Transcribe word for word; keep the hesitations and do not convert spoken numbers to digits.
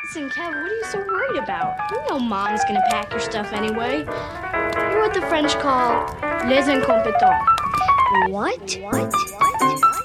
Listen, Kev, what are you so worried about? You know Mom's gonna pack your stuff anyway. You're what the French call les incompetents. What? What?